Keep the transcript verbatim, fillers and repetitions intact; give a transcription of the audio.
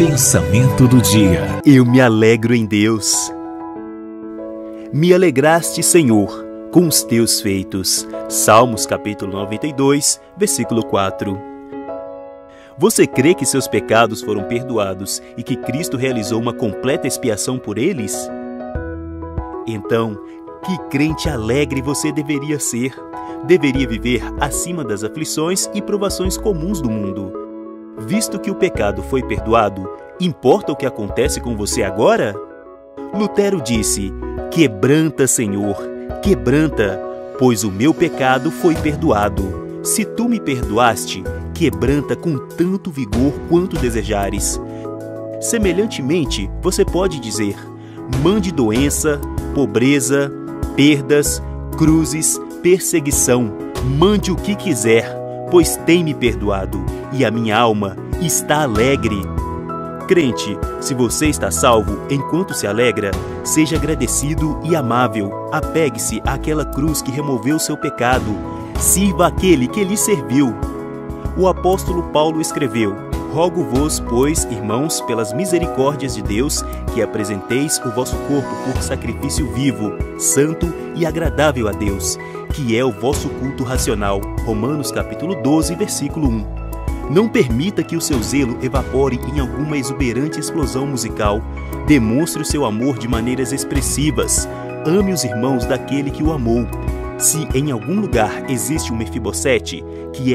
Pensamento do dia. Eu me alegro em Deus. Me alegraste, Senhor, com os teus feitos. Salmos capítulo noventa e dois, versículo quatro. Você crê que seus pecados foram perdoados e que Cristo realizou uma completa expiação por eles? Então, que crente alegre você deveria ser. Deveria viver acima das aflições e provações comuns do mundo. Visto que o pecado foi perdoado, importa o que acontece com você agora? Lutero disse: quebranta, Senhor, quebranta, pois o meu pecado foi perdoado. Se tu me perdoaste, quebranta com tanto vigor quanto desejares. Semelhantemente, você pode dizer: mande doença, pobreza, perdas, cruzes, perseguição, mande o que quiser, pois tem me perdoado, e a minha alma está alegre. Crente, se você está salvo enquanto se alegra, seja agradecido e amável. Apegue-se àquela cruz que removeu seu pecado. Sirva aquele que lhe serviu. O apóstolo Paulo escreveu: rogo-vos, pois, irmãos, pelas misericórdias de Deus, que apresenteis o vosso corpo por sacrifício vivo, santo e agradável a Deus, que é o vosso culto racional. Romanos capítulo doze, versículo um. Não permita que o seu zelo evapore em alguma exuberante explosão musical. Demonstre o seu amor de maneiras expressivas. Ame os irmãos daquele que o amou. Se em algum lugar existe um Mefibosete, que é